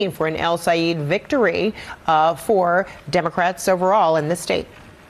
for an El Sayed victory for Democrats overall in the state.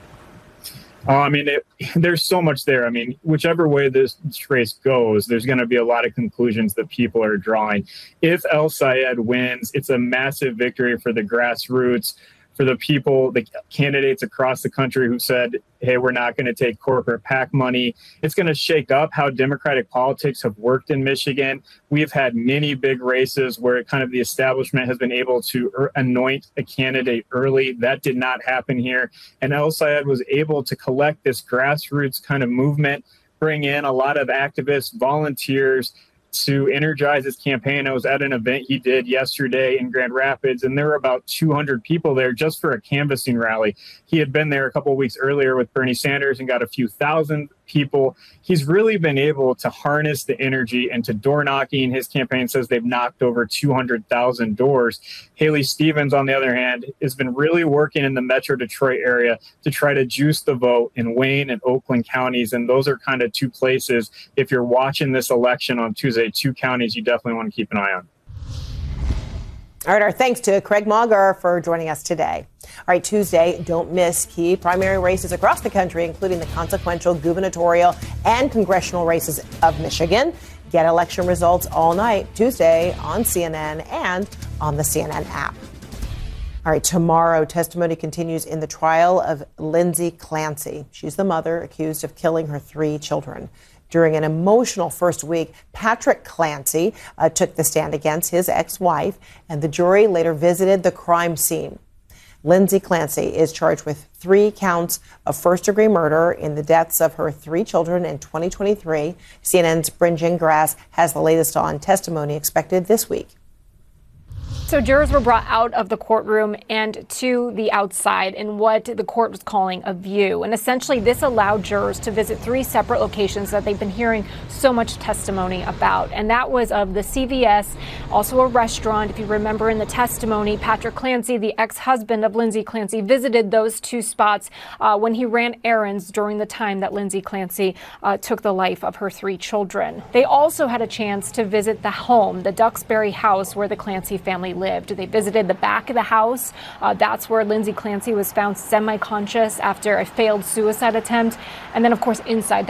There's so much there. Whichever way this race goes, there's going to be a lot of conclusions that people are drawing. If El Sayed wins, it's a massive victory for the grassroots, for the people, the candidates across the country who said, hey, we're not going to take corporate PAC money. It's going to shake up how Democratic politics have worked in Michigan. We've had many big races where kind of the establishment has been able to anoint a candidate early. That did not happen here. And El Sayed was able to collect this grassroots kind of movement, bring in a lot of activists, volunteers, to energize his campaign. I was at an event he did yesterday in Grand Rapids, and there were about 200 people there just for a canvassing rally. He had been there a couple of weeks earlier with Bernie Sanders and got a few thousand people. He's really been able to harness the energy into door knocking. His campaign says they've knocked over 200,000 doors. Haley Stevens, on the other hand, has been really working in the Metro Detroit area to try to juice the vote in Wayne and Oakland counties. And those are kind of two places, if you're watching this election on Tuesday, two counties you definitely want to keep an eye on. All right, our thanks to Craig Mauger for joining us today. All right, Tuesday, don't miss key primary races across the country, including the consequential gubernatorial and congressional races of Michigan. Get election results all night, Tuesday on CNN and on the CNN app. All right, tomorrow, testimony continues in the trial of Lindsay Clancy. She's the mother accused of killing her 3 children. During an emotional first week, Patrick Clancy took the stand against his ex-wife, and the jury later visited the crime scene. Lindsay Clancy is charged with 3 counts of first-degree murder in the deaths of her 3 children in 2023. CNN's Bryn Gingras has the latest on testimony expected this week. So jurors were brought out of the courtroom and to the outside in what the court was calling a view. And essentially, this allowed jurors to visit 3 separate locations that they've been hearing so much testimony about. And that was of the CVS, also a restaurant. If you remember in the testimony, Patrick Clancy, the ex-husband of Lindsay Clancy, visited those 2 spots when he ran errands during the time that Lindsay Clancy took the life of her 3 children. They also had a chance to visit the home, the Duxbury house, where the Clancy family lived. They visited the back of the house. That's where Lindsay Clancy was found semi-conscious after a failed suicide attempt. And then, of course, inside